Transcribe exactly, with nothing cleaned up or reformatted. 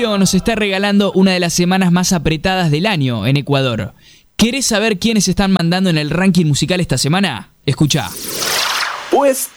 febrero nos está regalando una de las semanas más apretadas del año en Ecuador. ¿Querés saber quiénes están mandando en el ranking musical esta semana? Escuchá. Puesto